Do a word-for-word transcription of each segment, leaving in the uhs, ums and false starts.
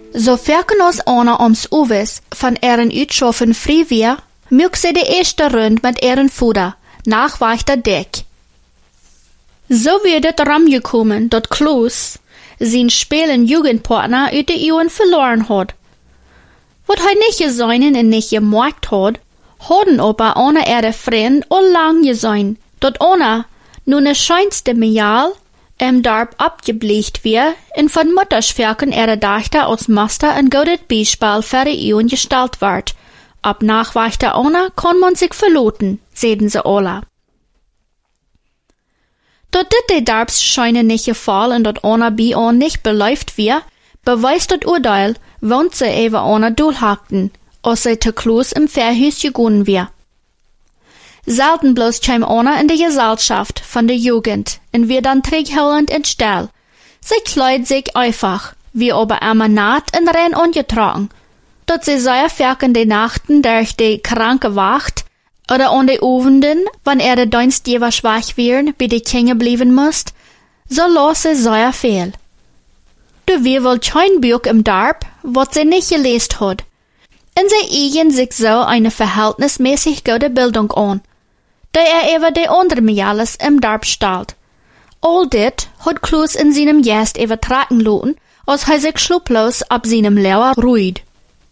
So verken ons ona ums uwes van eren uitschaffen frei wir, mög sie die erste Rund mit eren Fuder, nachweichter Deck. So wird het ramgekommen, dat Kloos zijn spelen Jugendpartner uit de Eeuwen verloren had. Wat hij niet gezoinen en niet gemaakt had, hadden aber ona ere vriend al lang gezoin, dat ona nun de scheinste Mejal im Darb abgeblecht wir en von Muttersverken ere Dachter als Master en goudet Beispiel für die Eeuwen gestalt ward. Ab nachweichter ona kann man sich verloten, seden sie alle. Dat dit de Darbs scheine nicht gefallen en dat ona bi on nicht beläuft wir, beweist dat Urteil, wont sie ewe ona doelhakten, als sie te Kloos im Verhus gegangen wir. Selten bloß käm ona in de Gesellschaft von der Jugend, en wir dann trägheulend in Stall. Sie kleid sich einfach, wie aber immer naht en Renn ungetragen, dat sie sehr verken de Nachten durch de kranke Wacht, oder an de Ovenden, wann er de Dienstgeber schwach wären, bei de Kinge blieben musst, so lasse sehr viel. Du wir wohl kein Buch im Darb, wat sie nicht gelesen hat. Und sie eigen sich so eine verhältnismäßig gute Bildung an, da er über de andere Mejales im Darb stellt. All dit hat Kloos in seinem Gest übertragen lassen, als er sich schluplos ab seinem Lehrer ruht.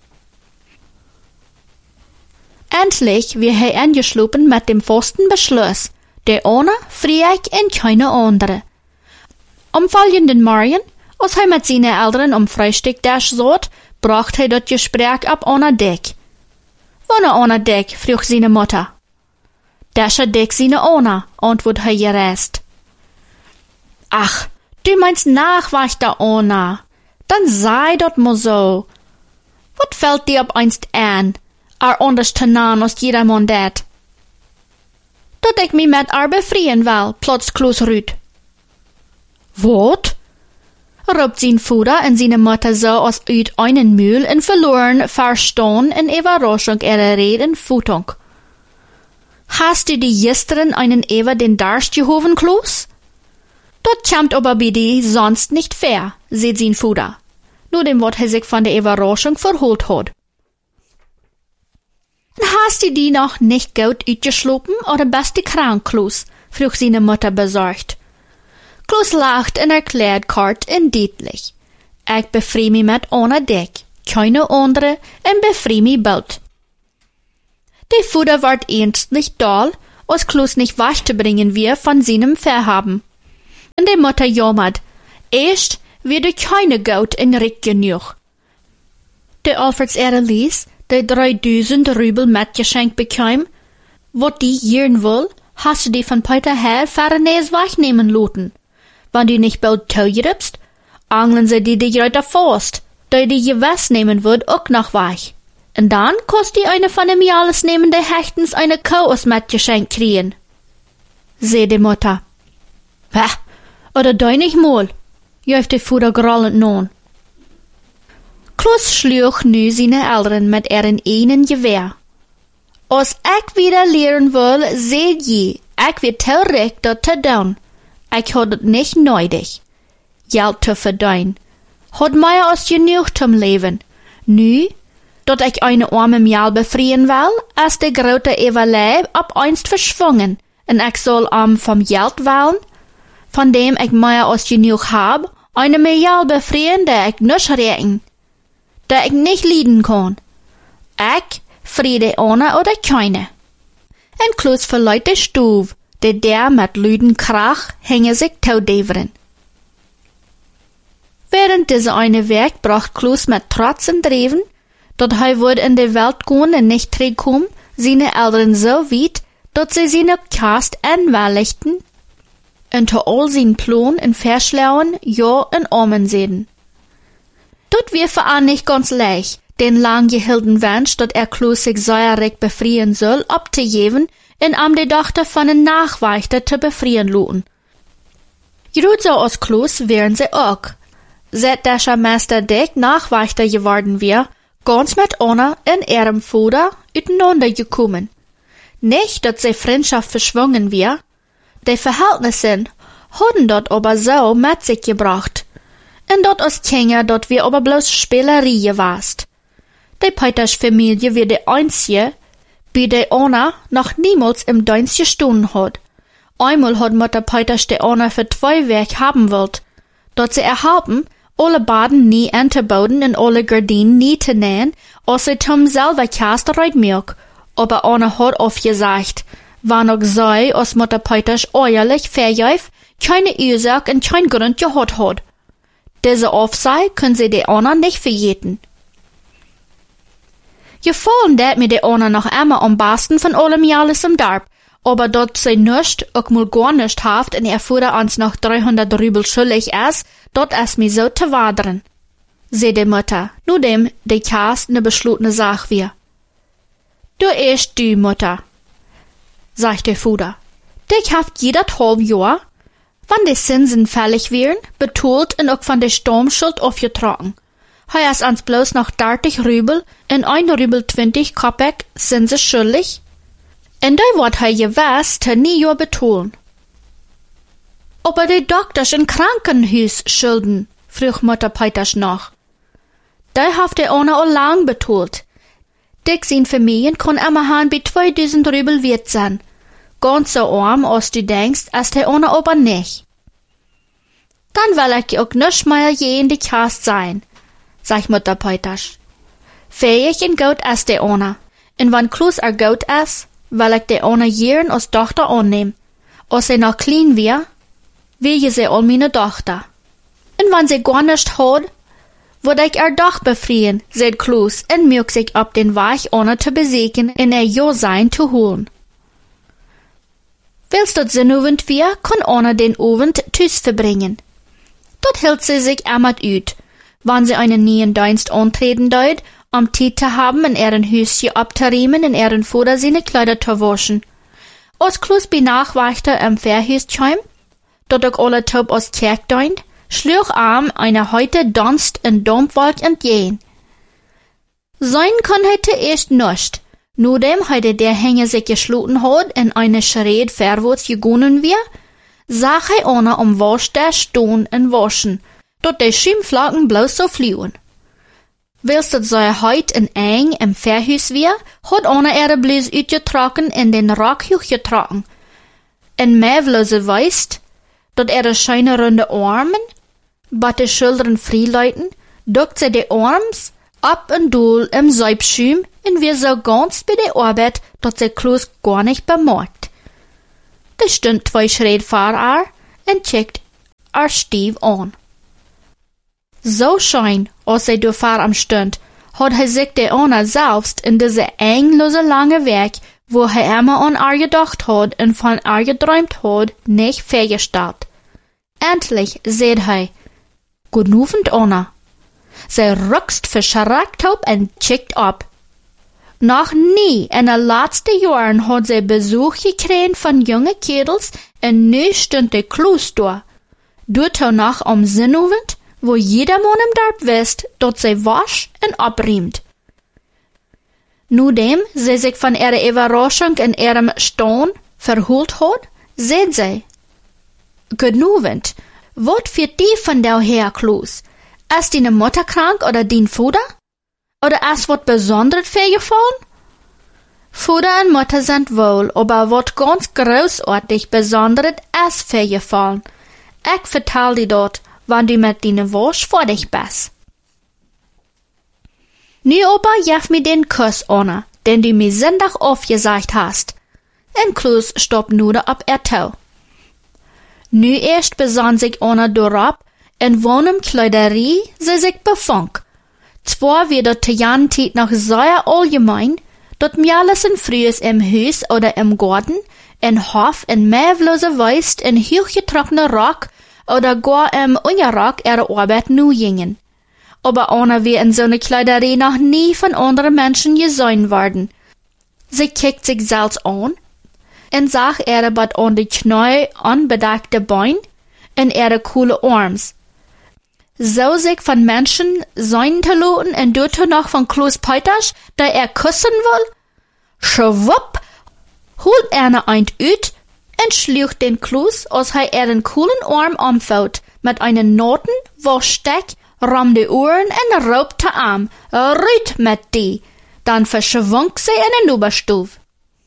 Endlich wir er angeschlopen mit dem festen Beschluss, der ohne Frieg und keine andere. Am folgenden Morgen, als er mit seinen Eltern um Frühstück dash saß, brachte er das Gespräch ab ohne Deck. Wann ohne Deck, frug seine Mutter. Dasche Deck seine ohne, antwortet er gerest. Ach, du meinst nachweichter ohne. Dann sei dat mo so. Wat fällt dir ab einst an? Er anders te nahen als jedermann dat. Dat ik me met haar befrieren wil, plots Kloos Ruud. Wat? Roept zijn Vater en zijn Mutter so als uit einen Mühl en verloren verstaan en Überraschung ihre Reden Futung. Hast du die gestern einen Ewer den Darst gehoven, Kloos? Dat kommt aber bei die sonst nicht fair, seht sein Vater. Nur dem wat er sich von der Überraschung verholt hat. Hast du die noch nicht gut uitgeschlopen oder bist du krank, Kloos? Frug seine Mutter besorgt. Kloos lacht en erklärt kort en deutlich. Ich befrier mich mit ohne Deck, keine andere, en befrier mich bald. Der Vater ward ernstlich doll, als Kloos nicht was zu bringen wir von seinem Verhaben. Und die Mutter jammert, erst wird er keine Geld in Rick genug. Der Alfreds Ehre ließ, de dreitausend Rubel mitgeschenkt bekam, wat die jieren will, hast du die von Peter her Farenes wegnehmen lassen. Wenn du nicht bald toegibst, angeln sie die dich weiter fast, da die gewiss nehmen wird auch noch weg. Und dann kannst du eine von dem alles nehmen, der hechtens eine Kuh aus mitgeschenkt kriegen. Seh die Mutter. Hä? Oder dein nicht mal? Jäuft der Vater grollend nun. Kloos schlug nu seine Eltern mit ihren einen Gewehr. Als ich wieder lehren will, seht je, ich wird terug dat te doen. Ich had het nicht nötig. Geld te verdienen. Had mij als genug zum Leben. Nu, dat ich eine arme Mjal befrieren will, ist der grote Evalé ab einst verschwungen, und ich soll am vom Geld wollen, von dem ich mehr als genug hab, eine Mjal befrieren, der ich nicht rechnen. Der ich nicht lieben kann. Ich Friede ohne oder keine. En Kloos verleiht de Stuf, der der mit lüden Krach hänge sich taudeveren. Während dieser eine Werk bracht Kloos mit Trotz und Dreven, dat hij would in de Welt gehen und nicht terugkom, seine Eltern so weit, dat sie seine Kast anwälligten, und zu all sein Plan in Verschlauen, ja und Amen sehen. Dat wir für an nicht ganz leicht, den lang gehielten Wunsch, dat er Kloos sich säuerig befrieren soll, abzugeben, und am die Tochter von den Nachweichter zu befrieren lassen. Gerut so als Kloos wären sie auch. Seit der Meister Dick Nachweichter geworden wir, ganz mit einer in ihrem Vater uteinander gekommen. Nicht, dass sie Freundschaft verschwungen wir, die Verhältnisse hatten dort aber so mit sich gebracht. en dort als Kinder dort wir aber bloß Spielerie warst. Die Peters Familie wie die einzige, bei der Anna noch niemals im Dienst gestohlen hat. Einmal hat Mutter Peters die Anna für zwei Werk haben wollt, dort sie erhalten, alle Baden nie anzubauen und alle Gardinen nie zu nähen, als sie zum selber Kaste Reitmilch. Aber Anna hat aufgesagt, war noch so, als Mutter Peters ehrlich verjäuf, keine Ursache und kein Grund gehabt hat. Diese Aufsei können sie die Anna nicht verjeten. Gefallen dat mir die Anna noch einmal am besten von allem Jahres im Darb, aber dort sie nicht, auch mal gar nicht haft und er fuhr uns noch dreihundert Rübel schuldig ist, dort ist mir so zu wadern. Sie die Mutter, nur dem die Kast ne beschlutene Sache wir. Du erst du, Mutter, sagt der Fuder. Dich haft jeder halb Jahr, wann die Zinsen fällig wären, betont und auch von der Sturmschuld aufgetragen. Hei ist ans bloß noch dreißig Rübel und ein Rübel zwanzig Kopek sind sie schuldig. Und da wird hei gewiss te nie Jahr betonen. Aber die Doktors in Krankenhus schulden, frug Mutter Peters nach. Da haft der Anna all lang betont. Dick sin Familien kann immer han bei zweitausend Rübel wert sein. Ganz so arm, als du denkst, als der Anna aber nicht. Dann will ich auch nicht mehr je in die Kast sein, sagt Mutter Peters. Fähig in gut ist der Anna. Und wenn Klus er gut ist, will ich der Anna jeden als Tochter annehmen. Als sie noch klein wär, will sie all meine Tochter. Und wenn sie gar nicht hat, würde ich er doch befreien, sagt Klus, und mög sich ab den Weg Anna zu besiegen, in ihr Jo-Sein zu holen. Willst du sie Abend wir, kann Anna den Abend tüß verbringen. Dort hält sie sich einmal ut, wann sie einen neuen Dienst antreten deut, um Zeit zu haben, in ihren Höschen abzuriemen, in ihren Vater seine Kleider zu waschen. Als Klus bei Nachwächter im Fährhüstheim, dort auch alle Taub aus Kirch deunt, schlug arm eine heute Donst in Dampfwolk entgehen. Sein kann heute erst nicht, nur dem heute der Hänger sich geschloten hat, in eine Schred verwärts gegangen wir, sah er Anna am Waschtisch stehen und waschen, dort die Schimmflocken bloß so fliehen. Willst du so heut in eng im Fährhüs wir, hat Anna ihre Bluse utgetrocken in den Rockhuch getrocken. En mävlose weist, dort ihre scheine runde Armen, bat die Schultern freileiten, duckt sie die Arms, ab und dool im Seibschüm, und wir so ganz bei der Arbeit, dort sie Klus gar nicht bemerkt. Da stund zwei Schritt vor ihr und checkt ihr Stief an. So schein, als sie do vor am stund, hat er sich der Anna selbst in diese englose lange Weg, wo er immer an ihr gedacht hat und von ihr geträumt hat, nicht vorgestellt. Endlich seht er, Guten Abend, Anna. Sie ruckst verschreckt auf und checkt ab. Noch nie in den letzten Jahren hat sie Besuch gekriegt von jungen Kerls und nu stund der Klus da. Dort noch am Sinnabend, wo jeder Mann im Dorf wisst, dort sie wasch und abriemt. Nachdem sie sich von ihrer Überraschung in ihrem Stehen verholt hat, seht sie. Guten Abend. Wat für die von der her, Klus? Ist deine Mutter krank oder dein Vater? Oder ist wat Besonderes vorgefallen? Vater und Mutter sind wohl, aber wat ganz großartig Besonderes ist vorgefallen. Ich vertell dir dort, wann du mit deiner Wasch vor dich bist. Nu aber gib mir den Kuss, Anna, den du mir Sonntag aufgesagt hast. Und Klus stoppt nur ab er Tau. Nu erst besann sich Anna darauf, in wonem Kleiderie sie sich befand. Zwar wird dort Jantit noch sehr allgemein, dort alles in Frühes im Haus oder im Garten, in Hof, in mävlose Weist, in hochgetrocknener Rock oder gar im Unterrock ihre Arbeit nu gingen. Aber Anna wird in so ne Kleiderie noch nie von anderen Menschen gesehen worden. Sie kickt sich selbst an, und sah ihre bat an die Knie unbedeckte Beine und ihre coole Arms. So sich von Menschen sein zu lassen und dort noch von Klus Peters, da er küssen will? Schwupp, holt er ne eint ut und schlug den Klus, als er ihren coolen Arm umfällt, mit einem Noten, Waschsteck, ram die Ohren en raubt de Arm. Rüt mit die. Dann verschwunk sie in den Oberstuf.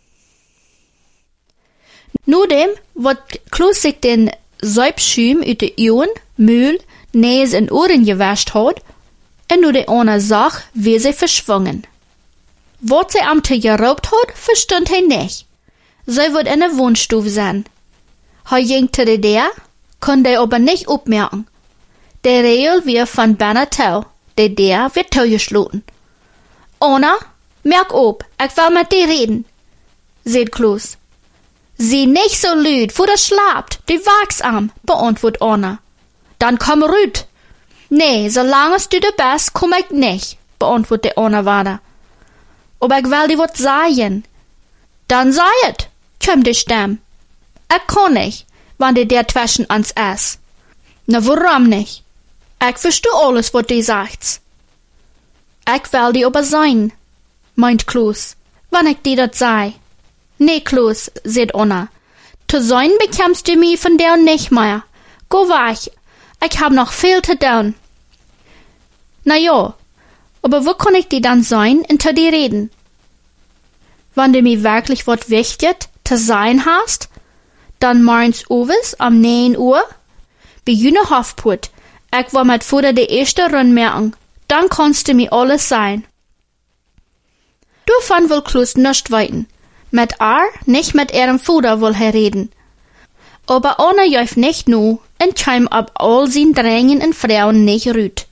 Nudem wird Kloos sich den Säubschüm uit de Ohren, Mühl, Näs en Ohren gewascht hat, en nu de eine Sach, wie sie verschwungen. Was sie am Tag geraubt hat, verstund er nicht. Sie wird in der Wohnstube sein. Er ging zu der, konnte er aber nicht aufmerken. Der Real wird von Banner Tau, der der wird zugeschlossen. Ona, merk op, ich will mit dir reden, sagt Kloos. Sie nicht so lüd, wo das schlapt, die wachsam, beantwortet Ona. Dann komm rüt. Nee, solange du du bist, komm ich nicht, beantwortet Ona weiter. Aber ich will dir was sagen. Dann sei es, kommt die Stimme. Ich kann nicht, wenn die der zwischen ans Ess. Na, warum nicht? Ich verstehe alles, was die sagt. Ich will dir aber sein, meint Kloos, wenn ich dir das sei. Nee, Kloos, sagt Ona. Zu sein bekommst du mich von der nicht mehr. Go weg. Ich hab noch viel zu tun. Na ja, aber wo kann ich dir dann sein und zu dir reden? Wenn du mir wirklich was wichtig zu sein hast, dann morgens uwes am neun Uhr, bei jene Hofput. Ich will mit Futter die erste Runde merken. Dann kannst du mir alles sein. Davon will Kloos nicht weiten. Mit er, nicht mit ihrem Futter will er reden. Aber Ona jäuft nicht nu und kam ab all sein Drängen und Frauen nicht rüt.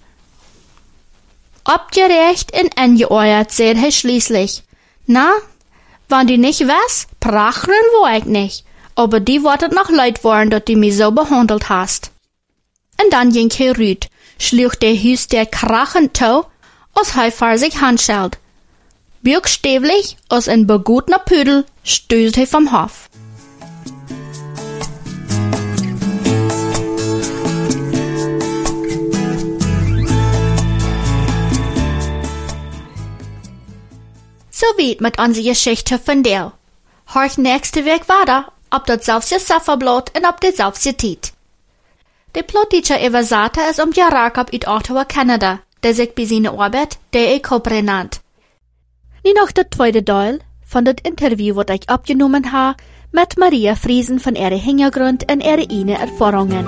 Abgerecht und angeeuert, sagt er schließlich. Na, wenn du nicht weißt, prachern wo ich nicht. Aber die wartet noch leid worden, dass du mich so behandelt hast. Und dann ging er rüt, schlug der Hüs der krachend Tau, als er vor sich handschelt. Buchstäblich, als ein begutener Pudel, stößt er vom Hof. So weit mit unserer Geschichte von der. Horch nächste Weg weiter, ob das selbst Safferblatt und ob das selbst Tiet. Der Plotteacher Eva Sata ist um Jarakab uit Ottawa, Kanada, der sich bei seiner Arbeit der E-Kopre nannt. Nu noch der zweite Teil von das Interview, was ich abgenommen habe, mit Maria Friesen von ihrer Hintergrund und ihre eigenen Erfahrungen.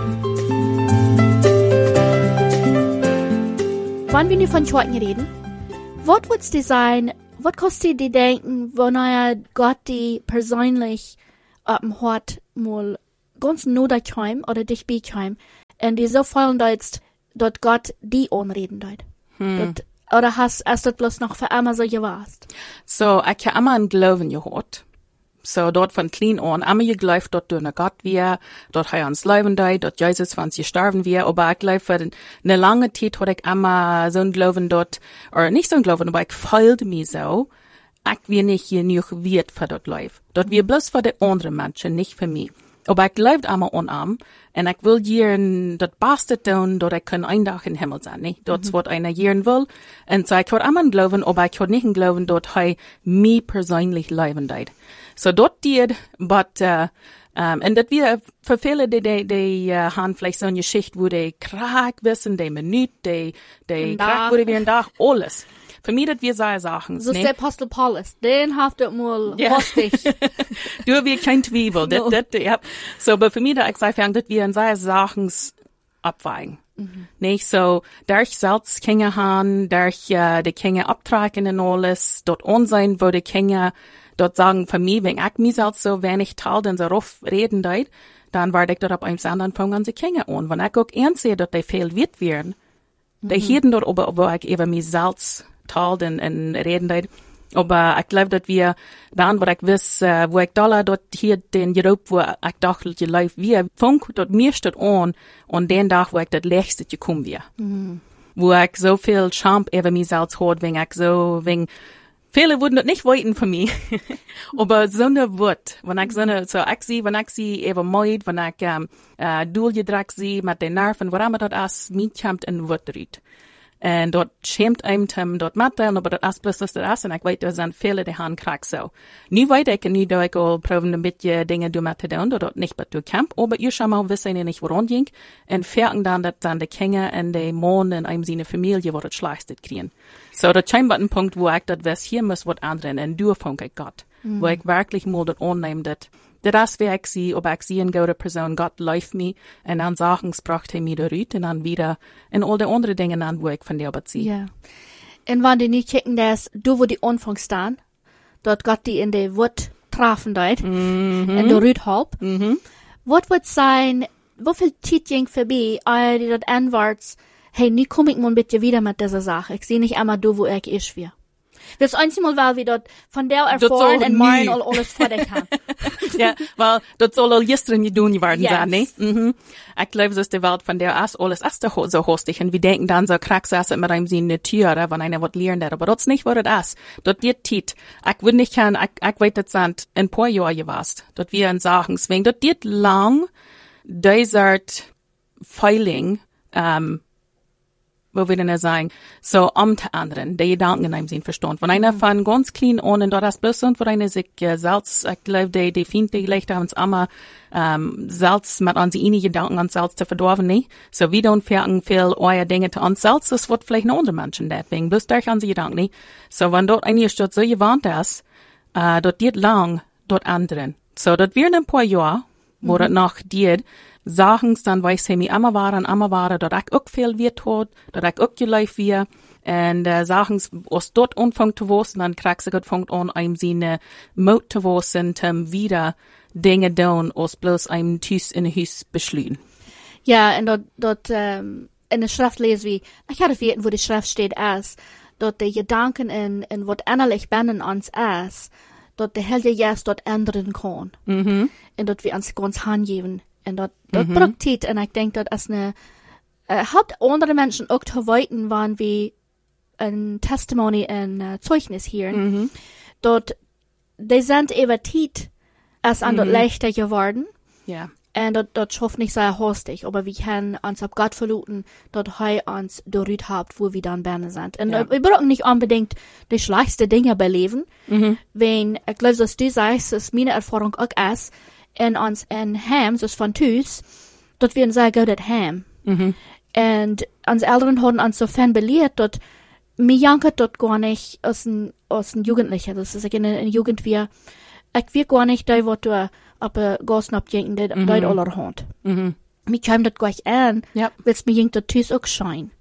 Wann wir nu von Schwarten reden, was würdest du sein, was kannst du dir denken, wenn er Gott die persönlich ähm, hat, mal ganz nah daheim oder dich beheim, und die so fallen jetzt, dass Gott die anreden dort. Hm. Dat, oder hast hast du bloß noch für immer so gewasst? So, ich habe immer an Glauben gehört. So, dort von klein an, immer geglaubt, dort durch Gott wir, dort er uns leben da, dort Jesus für uns gestorben wir, aber ich glaube, für eine lange Zeit hatte ich immer so ein Glauben dort, oder nicht so ein Glauben, aber ich fühlte mich so, ich wir nicht genug wert für dort Leif. Dort wir bloß für die anderen Menschen, nicht für mich. Aber ich glaube immer unarm, und ich will hier das Beste tun, dass ich kann ein Tag im Himmel sein, nicht? Dort mhm. was einer hier will. Und so, ich würde immer glauben, aber ich würde nicht glauben, dass er mich persönlich leben wird. So, dort did, but, uh, um, und das wir, für viele, die, die, die, uh, haben vielleicht so eine Geschichte, wo die krank wissen, die Minute, die, die krank wurde wie ein Tag, alles. Für mich, das wir so Sachen. So ist der Apostel Paulus. Den haftet mal ja. hostig. Du, wir kein Zwiebel. No. Das, das, ja. So, aber für mich, da ich sage, dass wir in so Sachen abweigen. Mhm. Nicht so, durch Salz Kinder haben, durch, uh, die Kinder abtragen und alles, dort unsein, wo die Kinder dort sagen, für mich, wenn ich mich selbst so wenig teile, dann so rauf reden dort, dann werde ich dort ab einem anderen fangen an die Kinder an. Wenn ich auch ernst sehe, dass die viel wird werden, mhm. die hielten dort, aber, wo ich eben mich selbst teilt und, und reden dort. Aber ich glaube, dass wir dann, wo ich wiss, uh, wo ich da dort hier den Europa, wo ich dachte, die Leute, wir funk dort mir steht an, und den Tag, wo ich das Lächste gekommen wir. Mhm. Wo ich so viel Scham über mich selbst hat, wenn ich so, wenn, viele würden das nicht wollten für mich. Aber so eine Wort, wenn ich so eine, so ich sie, wenn ich sie eben meid, wenn ich, ähm, äh, durchgedrückt sie mit den Nerven, woran man das als mich kommt in Wort rüht. En dort schämt einem tem dort mitteilen, aber dort ist bloß das das, und ich weiß, da sind viele, die haben krank so. Nu weiß ich, nu da ich auch proben, ein bisschen Dinge du mit tun, dort nicht mit du Camp, aber ihr schon mal wissen nicht, woran ging, und fertig dann, dass dann die Kinder und die Mann und einem seine Familie, wo das schlecht kriegen. So, das scheinbar ein Punkt, wo ich das was hier muss, was anderen, und du funk ich Gott, mhm. wo ich wirklich mal das annehmen, dass das wäre ich sie, ob ich sie eine gute Person, Gott läuft mir, und dann Sachen brachte er mir da rüt, und dann wieder, und all die anderen Dinge dann, wo ich von dir beziehe. Ja. Und wenn die nicht checken, dass du, wo die Anfang stehen, dort Gott die in die Wut trafen dort, Mhm. in der Rüt halb, Mhm. was wird sein, wie viel Zeit ging vorbei, äh, die dort anwärts, hey, nu komm ich mal bitte wieder mit dieser Sache, ich sehe nicht einmal du, wo ich ist wir. Das einzige Mal, weil wir dort von der erfahren und morgen all alles vor dir haben. Ja, weil das soll all gestern gedaan geworden Yes. sein, ne? Mhm. Ich glaube, dass die Welt von der aus alles ist doch so hostig, und wir denken dann so krack saß mit einem sie in der Tür, wenn einer was lernen hat, aber das ist nicht, was das ist. Das wird Tit. Ich würde nicht kann, ich, ich weiß, das sind ein paar Jahre gewesen, das wir in Sachen swingen, das wird lang, dieser Feiling, ähm, wo wir denn sagen, so um zu anderen, die Gedanken in einem sind verstanden. Wenn einer von ganz clean an und dort das bloß und wo einer sich äh, selbst, ich glaube, die, die finden die Leute haben es immer, ähm, selbst mit an sie ihre Gedanken an selbst zu verdorben, nicht? So wie dann fertig viel euer Dinge zu uns selbst, das wird vielleicht noch andere Menschen deswegen, bloß durch an sie Gedanken, nicht? So, wenn dort einer dort so gewandt ist, äh, dort geht lang, dort anderen. So, dort wird ein paar Jahre, wo mhm. das noch geht, Sachen, dann weiß ich mir immer waren, immer waren, dort ich auch viel wird tot, dort ich auch geleif wir, und äh, Sachen, was dort anfängt zu wissen, dann kriegst du Gott fängt an, einem seine Mut zu wissen, um wieder Dinge tun, als bloß einem Tüß in ein Haus beschlühen. Ja, und dort, dort, ähm, in der Schrift lesen wir, ich hatte vergessen, wo die Schrift steht, als, dort die Gedanken in, in was innerlich binnen uns ist, dort der Helde jetzt dort ändern kann. Mhm. Und dort wir uns ganz hingeben. Und dort, dort Mhm. braucht Zeit, und ich denke, dort ist eine, äh, hat andere Menschen auch zu weiten, wann wie ein Testimony, ein äh, Zeugnis hier. Mhm. Dort, die sind über Zeit, ist an Mhm. dort leichter geworden. Ja. Und dort, dort schafft nicht sehr hostig, aber wir können uns auf Gott verlassen, dort heu uns dorüt habt, wo wir dann berne sind. Und Ja. äh, wir brauchen nicht unbedingt die schlechteste Dinge beleben, Mhm. wenn, ich glaube, dass du sagst, dass meine Erfahrung auch ist, in uns in Ham, das von Tüß, dort wir ein sehr gutes Ham. Mhm. Und unsere Eltern haben uns so fan belehrt, dort, mir jankert dort gar nicht aus ein, aus ein Jugendlicher, das ist in der Jugend wir, ich will gar nicht da, was du ab a Gassen abjenken, der Mhm. dort aller Hand. Mhm. Mir kam das gleich an, Ja. willst mir jinkt dort Tüß auch schein.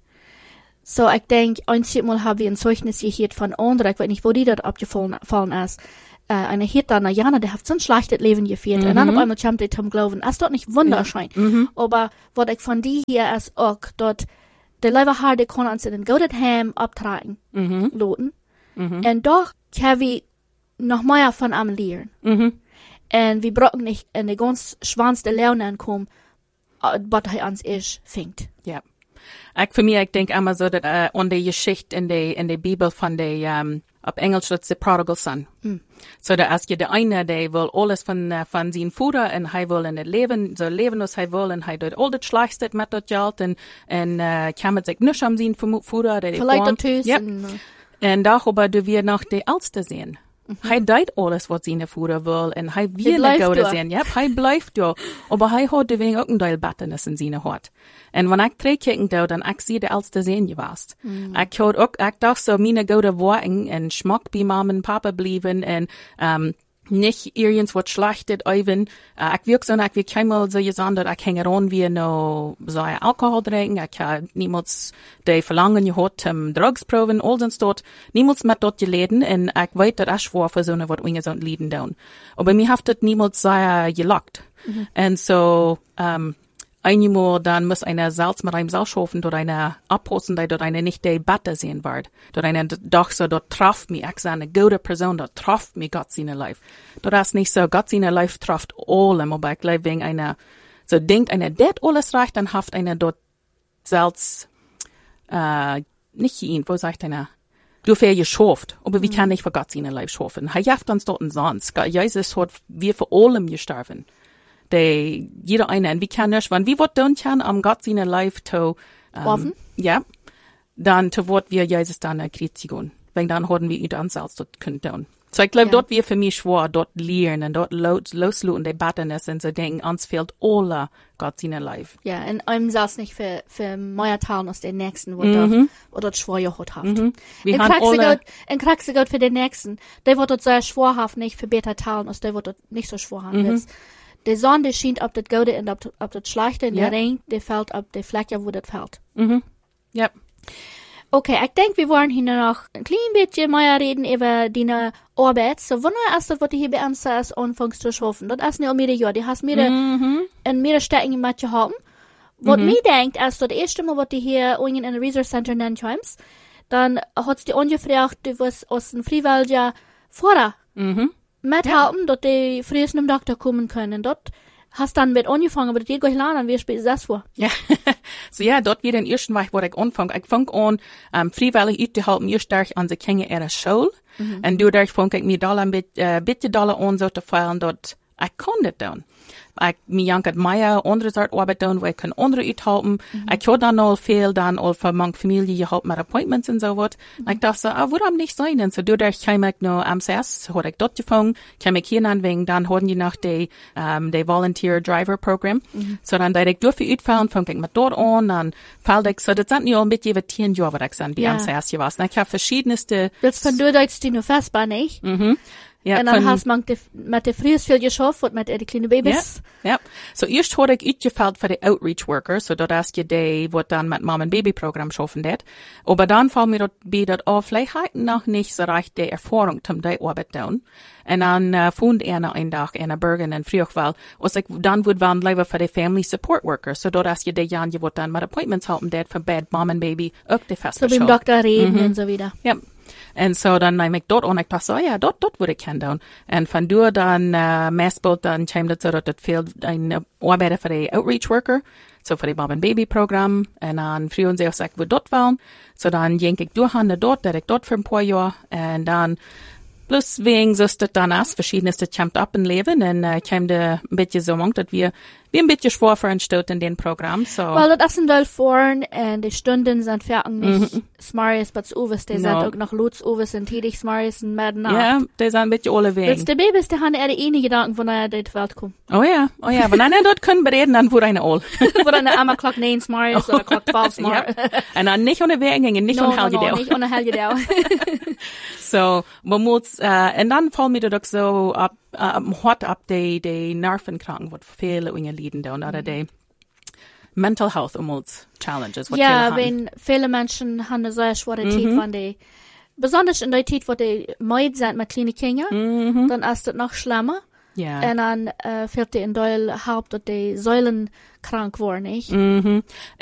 So, ich denk, einmal habe ich ein Zeugnis gehört von anderen, ich weiß nicht, wo die dort abgefallen fallen ist, äh, eine Hitte an Jana, der hat so ein schlechtes Leben geführt. Mhm. Und dann auf einmal kommt die zum Glauben. Das ist dort nicht wunderschön. Mhm. Aber was ich von die hier ist auch, dort, der Leute haar, die können uns in den guten Heim abtragen, Mhm. loten. Mhm. Und doch kann wir noch mehr von am lernen. Mhm. Und wir brauchen nicht in die ganz schwanste Laune ankommen, äh, was er uns ist, fängt. Ja. Ich, für mich, ich denke immer so, dass, äh, an die Geschichte in der, in der Bibel von der, um, auf Englisch, das ist der Prodigal Son. Mm. So, da ist ja der eine, der will alles von, uh, von seinem Vater, und er will in das Leben, so leben, was er will, und er tut all das Schlechteste mit das Geld, und, und, äh, kann sich nicht um seinen Vater, der Vielleicht der Tüß. Yep. und, äh, Und doch, aber du wirst noch die Älteste sehen. Hij deed alles wat zijn voeder wil en hij wil blijft gouden door. zijn. Ja, hij blijft door. Maar hij had de wenig ook een deel battenis in zijn hart. En wanneer ik terugkijken doe, dan ik zie de oudste zijn geweest. Mm. Ik had ook, ik dacht zo, mijn gouden woorden en schmack bij mama en papa blijven en, um, nicht irgendwas wat schlechtet even. Uh, ik werk zo, ik werk keinmal so gesagt, dat ik hang aan wie no so Alkohol trinken. Ik heb niemals de verlangen gehad um drugs proben, all das dort. Niemals met dort geleden en ik weet dat ik schwor für so eine wat ungesund lieden doen. Aber mir haft het niemals sehr gelockt. Mhm. Und so, um, einmal dann muss einer Salz mit einem Salzschofen durch eine abhosten, die dort eine nicht Debatte sehen wird. Dort eine doch so, dort trifft mich, ich sage, eine gute Person, dort trifft mich Gott seine Life. Dort ist nicht so, Gott seine Life trifft allem, aber ich glaube, wegen einer, so denkt einer, das alles reicht, dann haft einer dort Salz, äh, nicht ihn, wo sagt einer, du fähr geschafft, aber wie kann ich für Gott seine Life schaffen? Er jaft uns dort sonst. Jesus hat wir für allem gestorben. De, jeder eine, und wie kann ich, wenn wir was tun kann, am Gott seine Life zu, Offen? Ja. dann zu Wort wir Jesus dann erkritigen. Wenn dann haben wir ihn selbst dort können tun. So ich glaube, ja. dort wir für mich schwer, dort lernen, dort los, losluten, debatten ist und so denken, uns fehlt alle Gott seine Life. Ja, und einem selbst nicht für, für mehr Teilen aus den Nächsten, wo Mhm. dort, wo dort schwer hat. Mhm. Wir Und haben kriegst du alle, Gott, und kriegst du Gott für den Nächsten. Der wird dort sehr schwer haben, nicht für besser Teilen, als der wird dort nicht so schwer haben. Mhm. Der Sonne, der scheint ob das Gute und ob, ob das Schlechte, und Ja. der Regen, der fällt auf der Fläche, wo das fällt. mhm. Ja. Okay, ich denke, wir wollen hier noch ein klein bisschen mehr reden über deine Arbeit. So, wann ist das, was du hier bei uns als anfängst zu schaffen? Das ist nicht um mehrere Jahre. Du hast mir Mhm. in mehrere Städten gemacht gehabt. Was Mhm. mir denkt, als das erste Mal, was du hier in einem Research Center nennt kommst, dann hat's dir angefragt, du wirst aus einem freiwilligen Vorder Mhm. mithelfen, dass die früher zum Doktor kommen können. Dort hast dann mit angefangen, aber das geht gleich lernen, wie spät ist das vor? Ja, so ja, dort wieder in ersten Weg, wo ich anfange. Ich fange an, um, freiwillig uitzuhalten, eerst durch an die Kinder ihrer Schule. Mhm. Und dadurch fange ich mir da ein bisschen, äh, bisschen Dollar an, so zu fallen, dort, ich kann das tun. Ich, mir jankert mehr andere Art Arbeit tun, wo ich kann andere uithalten. Mhm. Ich habe dann auch viel, dann auch für meine Familie gehabt mit Appointments und so was. Mhm. Ich dachte so, ah, warum nicht sein? Und so dadurch kam ich noch am C S, habe ich dort gefangen, kam ich hier anwegen, dann hatten die noch die, um, die Volunteer Driver Program. Mhm. So dann direkt durch die Uitfallen, fange ich mit dort an, dann fall ich, so das sind ja ein bisschen über zehn Jahre, was ich dann bei Ja. am C S gewesen. Ich habe verschiedenste, Das von du deutsch die nur festbar, nicht? mhm. Ja, und dann von- hast man die, mit der frühes viel geschafft und mit den kleinen Babys. Ja, ja. So erst hatte ich uitgefällt für die Outreach Worker, so dort ist je die, wo dann mit Mom und Baby Programm schaffen det. Aber dann fallen mir dort bei dort auf, vielleicht hat noch nicht so recht die Erfahrung zum die Arbeit tun. Und dann äh, fand einer einen Tag in Bergen in Frühwald, was ich dann würde waren lieber für die Family Support Worker, so dort ist je die Jan, die wird dann mit Appointments halten det für Bad Mom und Baby auch die So feste beim Show. Doktor reden Mhm. und so wieder. Ja. En so dan neem ik dort on, ik dacht so, ja, dort, dort würde ich kennen. En van door dan, uh, meestal dan kwam dat zo dat het veel een uh, arbeider voor de outreach worker, so voor de Mom and Baby Programm. En dan vroegen ze ons, ik wil dort wollen. So dan jenk ik doorgaan naar dort, dat ik dort voor een paar jaar. En dan, plus wegen so ist das dann aus, verschiedenes das kommt ab im Leben. En uh, kwam de een beetje zo lang, dat wir, wir ein bisschen schwer für uns in den Programm, so. Weil das ist ein vorn und die Stunden sind fertig nicht Mhm. smarries, was Uwes, die No. sind auch noch Lutz Uwes und tätig smarries und mehr nach. Ja, die sind ein bisschen alle wegen. Willst die Babys, die haben eher die eine Gedanken, von der die Welt kommen. Oh ja, oh ja, wenn einer dort können bereden, dann wurde eine all. Wo dann einmal Clock neun smarries oder Clock zwölf Ja. smarries. En dan nicht ohne Wegen gingen, nicht No, ohne no, no, Helgedeel. nicht ohne Helgedeel. So, man muss, äh, en dan fallen mir doch so ab, um, hot ab die, die Nervenkranken, wat viele Dinge lieden da, oder die Mental Health umwelt Challenges, wat Ja, viele haben. wenn viele Menschen haben eine sehr schwere Zeit, wenn die, besonders in der Zeit, wo die meid sind mit kleinen Kindern, dann ist das noch schlimmer. Ja. Und dann äh, fehlt die in Deutschland Haupt, dass die Säulen krank waren, nicht? Mhm.